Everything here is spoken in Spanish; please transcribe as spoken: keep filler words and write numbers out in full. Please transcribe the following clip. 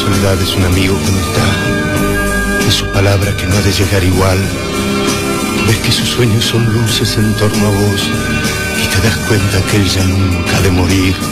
soledad es un amigo que no está, de su palabra que no ha de llegar igual. Ves que sus sueños son luces en torno a vos y te das cuenta que él ya nunca ha de morir.